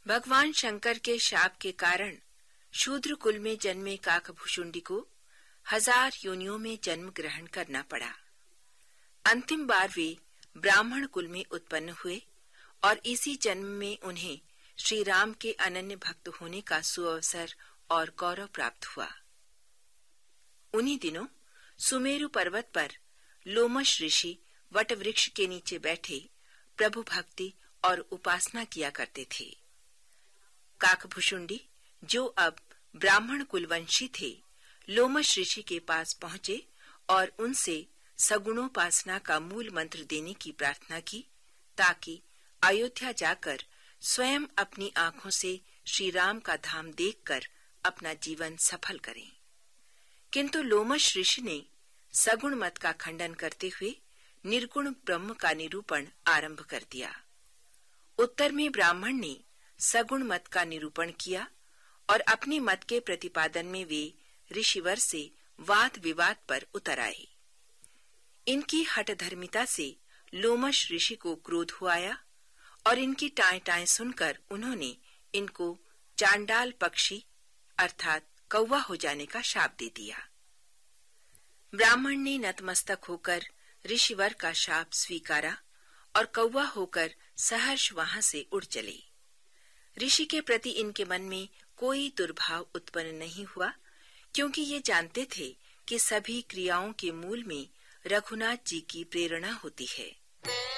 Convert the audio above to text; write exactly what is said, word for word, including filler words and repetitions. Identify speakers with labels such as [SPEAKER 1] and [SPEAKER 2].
[SPEAKER 1] भगवान शंकर के शाप के कारण शूद्र कुल में जन्मे काकभुशुंडी को हजार योनियों में जन्म ग्रहण करना पड़ा। अंतिम बार वे ब्राह्मण कुल में उत्पन्न हुए और इसी जन्म में उन्हें श्री राम के अनन्य भक्त होने का सुअवसर और गौरव प्राप्त हुआ। उन्हीं दिनों सुमेरु पर्वत पर लोमश ऋषि वट वृक्ष के नीचे बैठे प्रभु भक्ति और उपासना किया करते थे। काकभुशुंडी, जो अब ब्राह्मण कुलवंशी थे, लोमश ऋषि के पास पहुंचे और उनसे सगुणोपासना का मूल मंत्र देने की प्रार्थना की, ताकि अयोध्या जाकर स्वयं अपनी आंखों से श्री राम का धाम देखकर अपना जीवन सफल करें। किंतु लोमश ऋषि ने सगुण मत का खंडन करते हुए निर्गुण ब्रह्म का निरूपण आरंभ कर दिया। उत्तर में ब्राह्मण ने सगुण मत का निरूपण किया और अपने मत के प्रतिपादन में वे ऋषिवर से वाद विवाद पर उतर आए। इनकी हठधर्मिता से लोमश ऋषि को क्रोध हो आया और इनकी टाएं टाएं सुनकर उन्होंने इनको चांडाल पक्षी अर्थात कौवा हो जाने का शाप दे दिया। ब्राह्मण ने नतमस्तक होकर ऋषिवर का शाप स्वीकारा और कौवा होकर सहर्ष वहां से उड़ चले। ऋषि के प्रति इनके मन में कोई दुर्भाव उत्पन्न नहीं हुआ, क्योंकि ये जानते थे कि सभी क्रियाओं के मूल में रघुनाथ जी की प्रेरणा होती है।